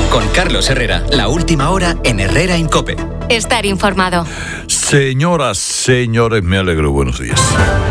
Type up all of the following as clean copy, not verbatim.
Con Carlos Herrera, la última hora en Herrera en COPE. Estar informado. Señoras, señores, me alegro. Buenos días.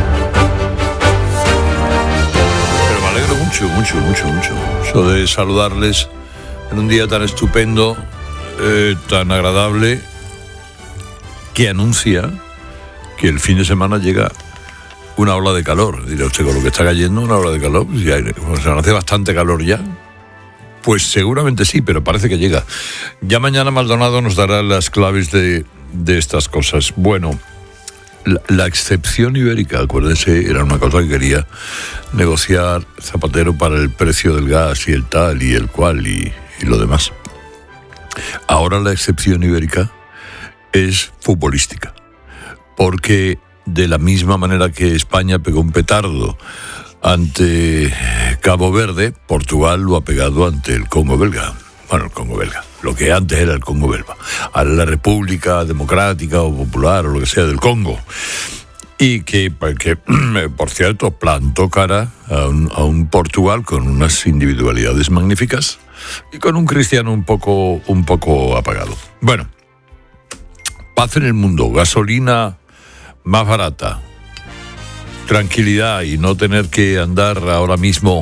Pero me alegro mucho. Eso de saludarles en un día tan estupendo, tan agradable, que anuncia que el fin de semana llega una ola de calor. Dirá usted, con lo que está cayendo, una ola de calor. Ya, se hace bastante calor ya. Pues seguramente sí, pero parece que llega. Ya mañana Maldonado nos dará las claves de estas cosas. Bueno, la excepción ibérica, acuérdense, era una cosa que quería negociar Zapatero para el precio del gas y el tal y el cual y lo demás. Ahora la excepción ibérica es futbolística, porque de la misma manera que España pegó un petardo ante Cabo Verde, Portugal lo ha pegado ante el Congo belga. Bueno, el Congo belga, lo que antes era el Congo belga, a la República Democrática o Popular o lo que sea del Congo. Y que por cierto, plantó cara a un Portugal con unas individualidades magníficas y con un Cristiano un poco apagado. Bueno, paz en el mundo, gasolina más barata, tranquilidad y no tener que andar ahora mismo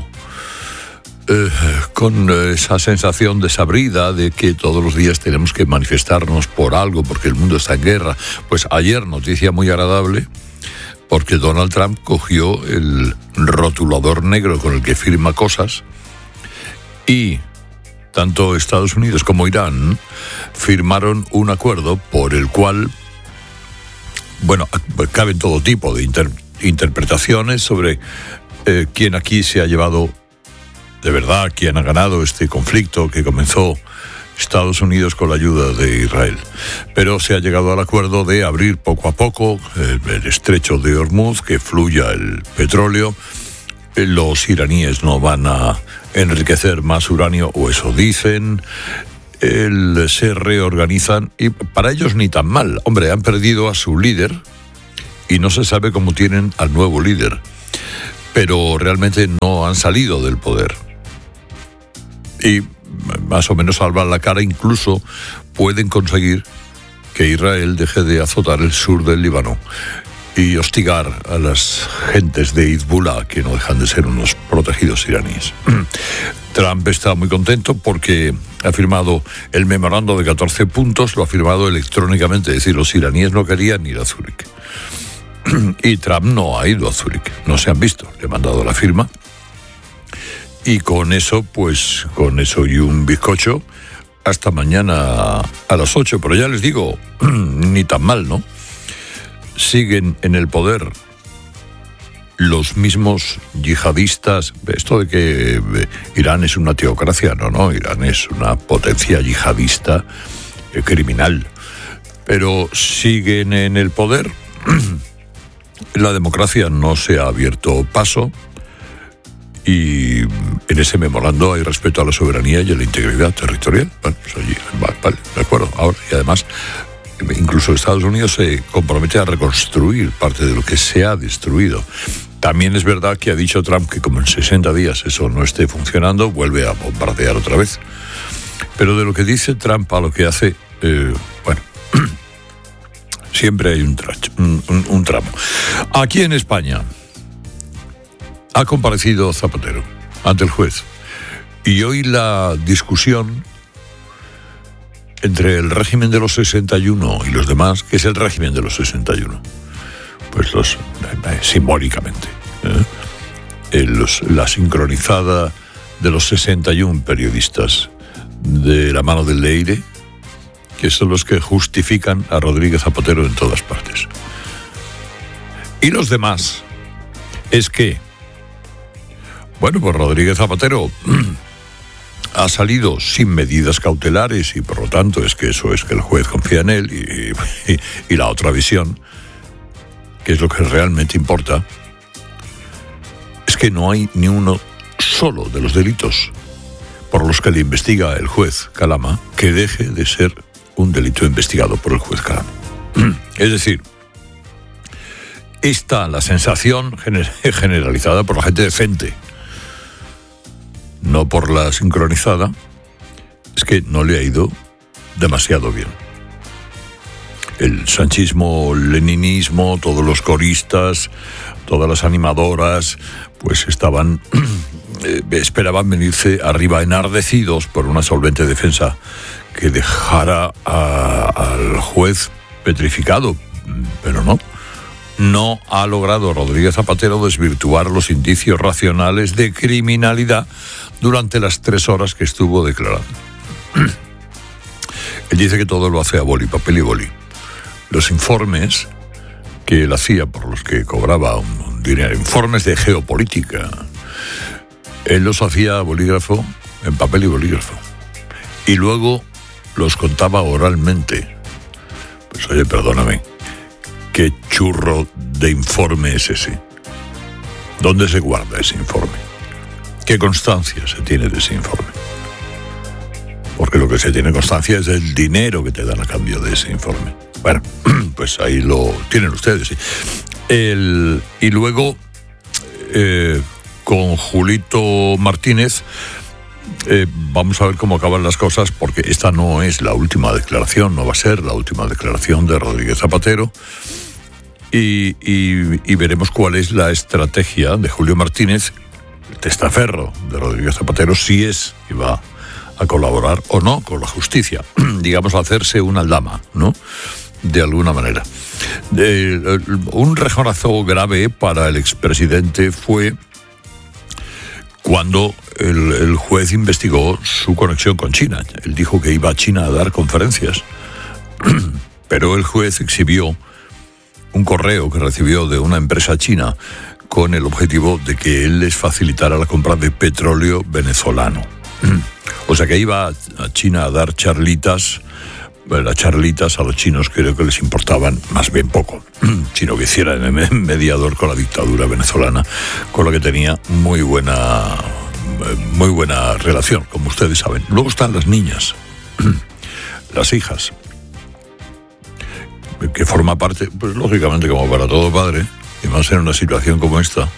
con esa sensación desabrida de que todos los días tenemos que manifestarnos por algo porque el mundo está en guerra. Pues ayer, noticia muy agradable, porque Donald Trump cogió el rotulador negro con el que firma cosas y tanto Estados Unidos como Irán firmaron un acuerdo por el cual, bueno, caben todo tipo de interpretaciones sobre quién aquí se ha llevado de verdad, quién ha ganado este conflicto que comenzó Estados Unidos con la ayuda de Israel. Pero se ha llegado al acuerdo de abrir poco a poco el estrecho de Hormuz, que fluya el petróleo. Los iraníes no van a enriquecer más uranio, o eso dicen. Se reorganizan y para ellos ni tan mal. Hombre, han perdido a su líder y no se sabe cómo tienen al nuevo líder, pero realmente no han salido del poder y más o menos salvan la cara. Incluso pueden conseguir que Israel deje de azotar el sur del Líbano y hostigar a las gentes de Hezbollah, que no dejan de ser unos protegidos iraníes. Trump está muy contento porque ha firmado el memorando de 14 puntos, lo ha firmado electrónicamente, es decir, los iraníes no querían ir a Zúrich. Y Trump no ha ido a Zúrich, no se han visto, le han mandado la firma. Y con eso y un bizcocho, hasta mañana a las 8. Pero ya les digo, ni tan mal, ¿no? Siguen en el poder los mismos yihadistas. Esto de que Irán es una teocracia, no, Irán es una potencia yihadista criminal. Pero siguen en el poder. La democracia no se ha abierto paso y en ese memorando hay respeto a la soberanía y a la integridad territorial. Bueno, pues allí, vale, de acuerdo. Ahora, y además, incluso Estados Unidos se compromete a reconstruir parte de lo que se ha destruido. También es verdad que ha dicho Trump que como en 60 días eso no esté funcionando, vuelve a bombardear otra vez. Pero de lo que dice Trump a lo que hace, bueno, siempre hay un tramo. Aquí en España ha comparecido Zapatero ante el juez y hoy la discusión entre el régimen de los 61 y los demás, que es el régimen de los 61, pues simbólicamente, la sincronizada de los 61 periodistas de la mano del Leire, que son los que justifican a Rodríguez Zapatero en todas partes. Y los demás es que, bueno, pues Rodríguez Zapatero ha salido sin medidas cautelares y por lo tanto es que eso es que el juez confía en él y la otra visión, que es lo que realmente importa, es que no hay ni uno solo de los delitos por los que le investiga el juez Calama que deje de ser un delito investigado por el juez Calama. Es decir, está la sensación generalizada por la gente decente, no por la sincronizada, es que no le ha ido demasiado bien. El sanchismo, el leninismo, todos los coristas, todas las animadoras, pues esperaban venirse arriba enardecidos por una solvente defensa que dejara al juez petrificado, pero no ha logrado Rodríguez Zapatero desvirtuar los indicios racionales de criminalidad durante las 3 horas que estuvo declarando. Él dice que todo lo hace a boli, papel y boli. Los informes que él hacía, por los que cobraba un dinero, informes de geopolítica, él los hacía a bolígrafo, en papel y bolígrafo, y luego los contaba oralmente. Pues oye, perdóname, ¿qué churro de informe es ese? ¿Dónde se guarda ese informe? ¿Qué constancia se tiene de ese informe? Porque lo que se tiene constancia es del dinero que te dan a cambio de ese informe. Bueno, pues ahí lo tienen ustedes. ¿Sí? Y luego, con Julito Martínez, vamos a ver cómo acaban las cosas, porque esta no es la última declaración, no va a ser la última declaración de Rodríguez Zapatero. Y veremos cuál es la estrategia de Julio Martínez, el testaferro de Rodríguez Zapatero, si es que va a colaborar o no con la justicia, digamos, a hacerse una aldama, ¿no? De alguna manera. Un rejonazo grave para el expresidente fue cuando el juez investigó su conexión con China. Él dijo que iba a China a dar conferencias, pero el juez exhibió un correo que recibió de una empresa china con el objetivo de que él les facilitara la compra de petróleo venezolano. O sea que iba a China a dar charlitas. Las charlitas a los chinos creo que les importaban más bien poco, sino que hicieran mediador con la dictadura venezolana, con la que tenía muy buena relación, como ustedes saben. Luego están las niñas, las hijas, que forma parte, pues lógicamente, como para todo padre, y más en una situación como esta,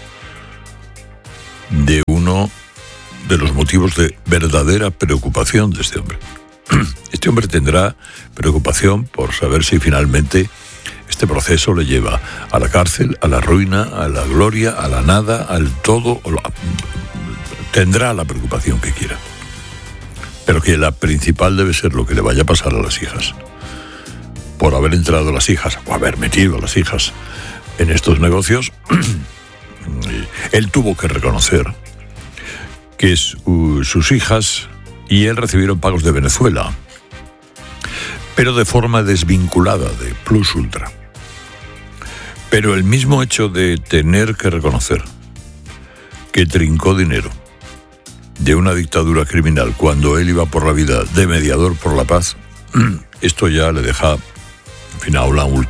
de uno de los motivos de verdadera preocupación de este hombre. Este hombre tendrá preocupación por saber si finalmente este proceso le lleva a la cárcel, a la ruina, a la gloria, a la nada, al todo. Tendrá la preocupación que quiera. Pero que la principal debe ser lo que le vaya a pasar a las hijas. Por haber entrado las hijas, o haber metido a las hijas en estos negocios, él tuvo que reconocer que sus hijas y él recibieron pagos de Venezuela, pero de forma desvinculada de Plus Ultra. Pero el mismo hecho de tener que reconocer que trincó dinero de una dictadura criminal cuando él iba por la vida de mediador por la paz, esto ya le deja, en fin, a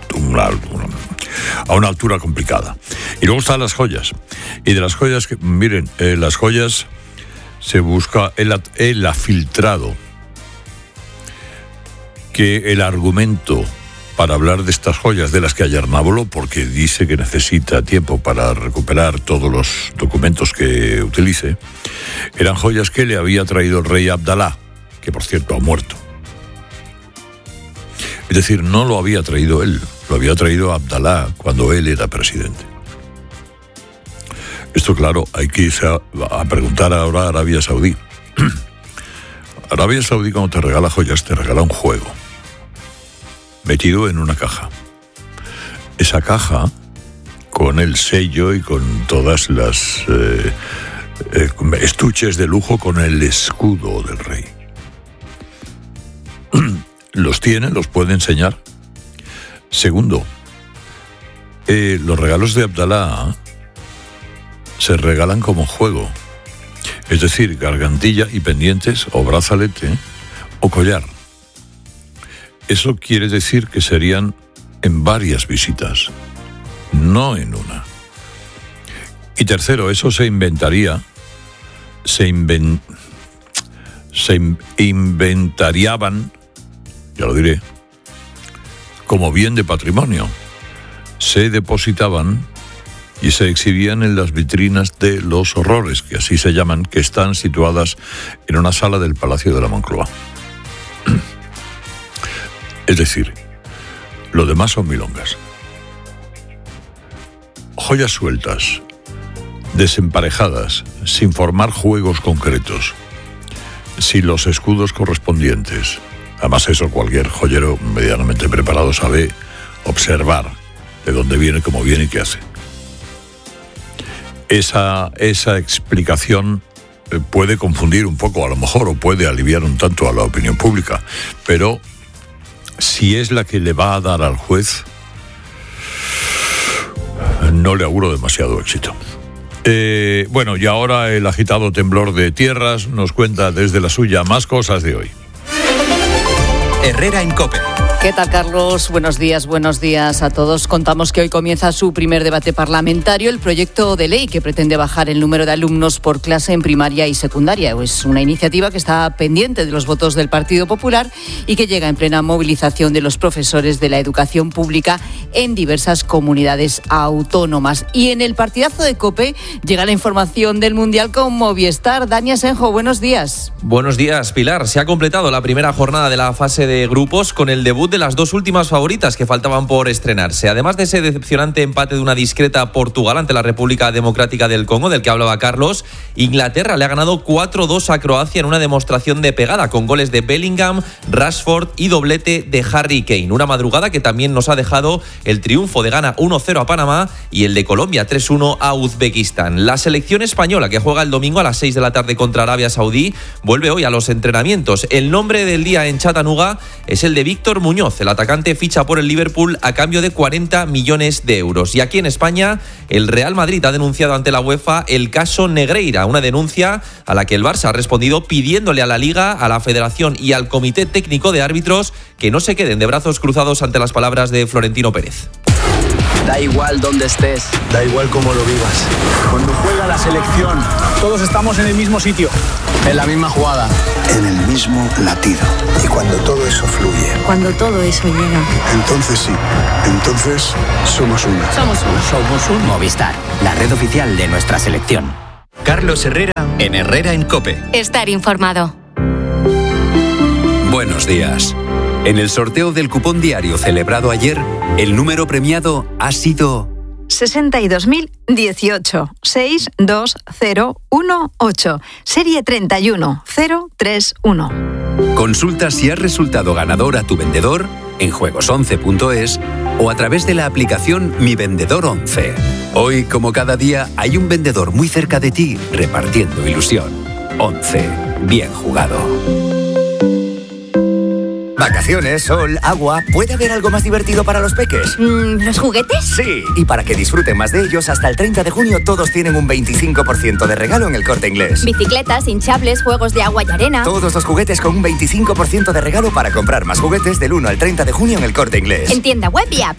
una altura complicada. Y luego están las joyas. Y de las joyas, que miren, las joyas se busca, él ha filtrado que el argumento para hablar de estas joyas, de las que ayer no habló, porque dice que necesita tiempo para recuperar todos los documentos que utilice, eran joyas que le había traído el rey Abdalá, que por cierto ha muerto. Es decir, no lo había traído él, lo había traído Abdalá cuando él era presidente. Esto, claro, hay que irse a preguntar ahora a Arabia Saudí. Arabia Saudí, cuando te regala joyas, te regala un juego metido en una caja. Esa caja, con el sello y con todas las estuches de lujo, con el escudo del rey. Los tiene, los puede enseñar. Segundo, los regalos de Abdalá se regalan como juego, es decir, gargantilla y pendientes o brazalete o collar. Eso quiere decir que serían en varias visitas, no en una. Y tercero, eso se inventariaban, ya lo diré, como bien de patrimonio. Se depositaban y se exhibían en las vitrinas de los horrores, que así se llaman, que están situadas en una sala del Palacio de la Moncloa. Es decir, lo demás son milongas. Joyas sueltas, desemparejadas, sin formar juegos concretos, sin los escudos correspondientes. Además, eso cualquier joyero medianamente preparado sabe observar de dónde viene, cómo viene y qué hace. Esa explicación puede confundir un poco, a lo mejor, o puede aliviar un tanto a la opinión pública, pero si es la que le va a dar al juez, no le auguro demasiado éxito. Bueno, y ahora el agitado temblor de tierras nos cuenta desde la suya más cosas de hoy. Herrera en COPE. ¿Qué tal, Carlos? Buenos días a todos. Contamos que hoy comienza su primer debate parlamentario, el proyecto de ley que pretende bajar el número de alumnos por clase en primaria y secundaria. Es una iniciativa que está pendiente de los votos del Partido Popular y que llega en plena movilización de los profesores de la educación pública en diversas comunidades autónomas. Y en el partidazo de COPE llega la información del Mundial con Movistar. Dani Asenjo, buenos días. Buenos días, Pilar. Se ha completado la primera jornada de la fase de grupos con el debut de las dos últimas favoritas que faltaban por estrenarse. Además de ese decepcionante empate de una discreta Portugal ante la República Democrática del Congo, del que hablaba Carlos, Inglaterra le ha ganado 4-2 a Croacia en una demostración de pegada, con goles de Bellingham, Rashford y doblete de Harry Kane. Una madrugada que también nos ha dejado el triunfo de Ghana 1-0 a Panamá y el de Colombia 3-1 a Uzbekistán. La selección española, que juega el domingo a las 6 de la tarde contra Arabia Saudí, vuelve hoy a los entrenamientos. El nombre del día en Chattanooga es el de Víctor Muñoz. El atacante ficha por el Liverpool a cambio de 40 millones de euros. Y aquí en España, el Real Madrid ha denunciado ante la UEFA el caso Negreira, una denuncia a la que el Barça ha respondido pidiéndole a la Liga, a la Federación y al Comité Técnico de Árbitros que no se queden de brazos cruzados ante las palabras de Florentino Pérez. Da igual dónde estés, da igual cómo lo vivas. Cuando juega la selección, todos estamos en el mismo sitio, en la misma jugada, en el mismo latido. Y cuando todo eso fluye, cuando todo eso llega, entonces sí, entonces somos uno. Somos uno. Movistar, la red oficial de nuestra selección. Carlos Herrera en Herrera en COPE. Estar informado. Buenos días. En el sorteo del cupón diario celebrado ayer, el número premiado ha sido 62.018 62018, serie 31031. Consulta si has resultado ganador a tu vendedor en juegos11.es o a través de la aplicación Mi Vendedor 11. Hoy, como cada día, hay un vendedor muy cerca de ti repartiendo ilusión. 11. Bien jugado. Vacaciones, sol, agua. ¿Puede haber algo más divertido para los peques? ¿Los juguetes? Sí, y para que disfruten más de ellos, hasta el 30 de junio todos tienen un 25% de regalo en El Corte Inglés. Bicicletas, hinchables, juegos de agua y arena. Todos los juguetes con un 25% de regalo para comprar más juguetes del 1 al 30 de junio en El Corte Inglés. En tienda web y app.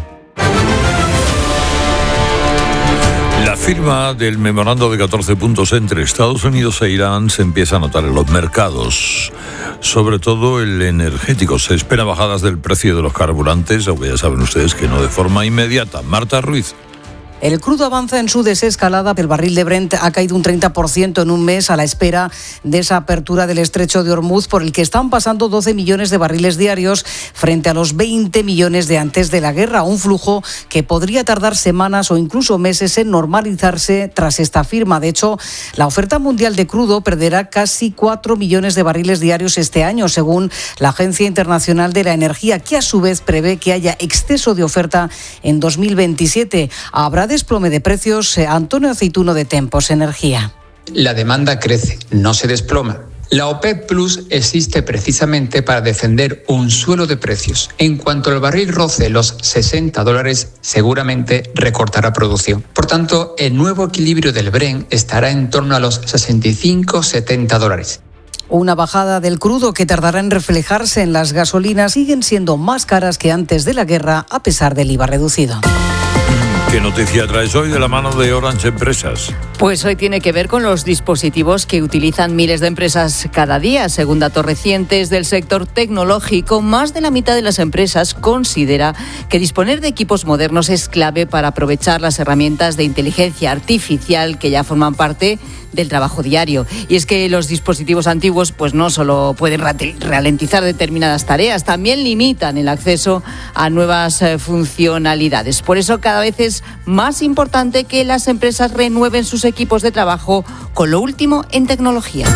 La firma del memorando de 14 puntos entre Estados Unidos e Irán se empieza a notar en los mercados, sobre todo el energético. Se esperan bajadas del precio de los carburantes, aunque ya saben ustedes que no de forma inmediata. Marta Ruiz. El crudo avanza en su desescalada. El barril de Brent ha caído un 30% en un mes a la espera de esa apertura del estrecho de Hormuz, por el que están pasando 12 millones de barriles diarios frente a los 20 millones de antes de la guerra. Un flujo que podría tardar semanas o incluso meses en normalizarse tras esta firma. De hecho, la oferta mundial de crudo perderá casi 4 millones de barriles diarios este año, según la Agencia Internacional de la Energía, que a su vez prevé que haya exceso de oferta en 2027. Habrá desplome de precios. Antonio Aceituno, de Tempos Energía. La demanda crece, no se desploma. La OPEP Plus existe precisamente para defender un suelo de precios. En cuanto el barril roce los $60, seguramente recortará producción. Por tanto, el nuevo equilibrio del Brent estará en torno a los $65-70. Una bajada del crudo que tardará en reflejarse en las gasolinas. Siguen siendo más caras que antes de la guerra, a pesar del IVA reducido. ¿Qué noticia traes hoy de la mano de Orange Empresas? Pues hoy tiene que ver con los dispositivos que utilizan miles de empresas cada día. Según datos recientes del sector tecnológico, más de la mitad de las empresas considera que disponer de equipos modernos es clave para aprovechar las herramientas de inteligencia artificial que ya forman parte del trabajo diario. Y es que los dispositivos antiguos pues no solo pueden ralentizar determinadas tareas, también limitan el acceso a nuevas funcionalidades. Por eso cada vez es más importante que las empresas renueven sus equipos de trabajo con lo último en tecnología.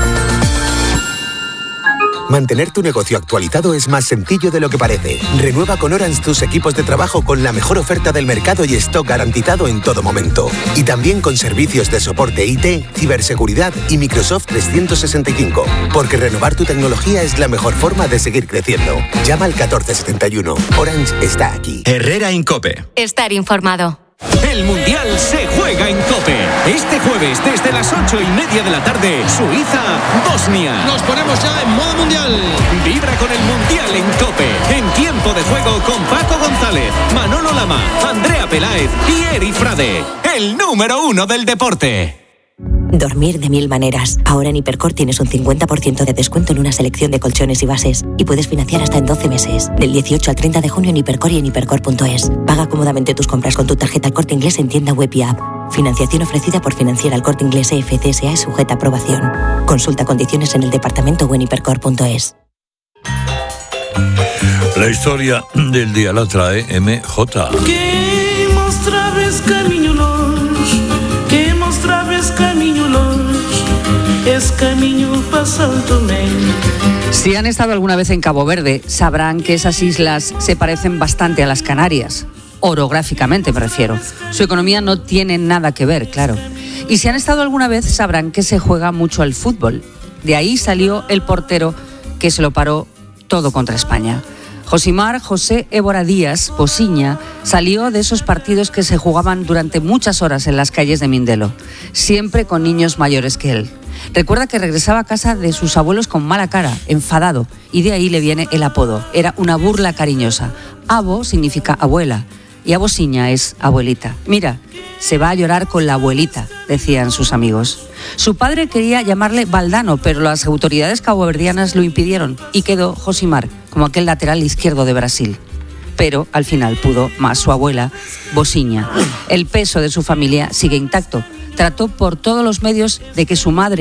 Mantener tu negocio actualizado es más sencillo de lo que parece. Renueva con Orange tus equipos de trabajo con la mejor oferta del mercado y stock garantizado en todo momento. Y también con servicios de soporte IT, ciberseguridad y Microsoft 365. Porque renovar tu tecnología es la mejor forma de seguir creciendo. Llama al 1471. Orange está aquí. Herrera Incope. Estar informado. El Mundial se juega en COPE. Este jueves, desde las 8:30 de la tarde, Suiza-Bosnia. Nos ponemos ya en modo mundial. Vibra con el Mundial en COPE. En tiempo de juego con Paco González, Manolo Lama, Andrea Peláez y Eri Frade. El número 1 del deporte. Dormir de 1000 maneras. Ahora en Hipercor tienes un 50% de descuento en una selección de colchones y bases. Y puedes financiar hasta en 12 meses. Del 18 al 30 de junio en Hipercor y en hipercor.es. Paga cómodamente tus compras con tu tarjeta El Corte Inglés en tienda web y app. Financiación ofrecida por Financiera El Corte Inglés FCSA es sujeta a aprobación. Consulta condiciones en el departamento o en hipercor.es. La historia del día la trae MJ. Que mostraves camino longe, que mostraves camino longe, es camino para Santo Domingo. Si han estado alguna vez en Cabo Verde, sabrán que esas islas se parecen bastante a las Canarias. Orográficamente me refiero. Su economía no tiene nada que ver, claro. Y si han estado alguna vez, sabrán que se juega mucho al fútbol. De ahí salió el portero que se lo paró todo contra España. Josimar José Évora Díaz, Bosiña, salió de esos partidos que se jugaban durante muchas horas en las calles de Mindelo, siempre con niños mayores que él. Recuerda que regresaba a casa de sus abuelos con mala cara, enfadado, y de ahí le viene el apodo. Era una burla cariñosa. Abo significa abuela, y Abosiña es abuelita. Mira, se va a llorar con la abuelita, decían sus amigos. Su padre quería llamarle Valdano, pero las autoridades caboverdianas lo impidieron y quedó Josimar, como aquel lateral izquierdo de Brasil. Pero al final pudo más su abuela, Bosiña. El peso de su familia sigue intacto. Trató por todos los medios de que su madre